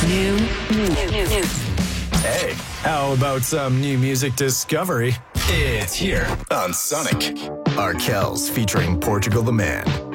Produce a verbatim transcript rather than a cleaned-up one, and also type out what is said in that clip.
New, new, new, new. Hey, how about some new music discovery? It's here on Sonic. Arkells featuring Portugal the Man.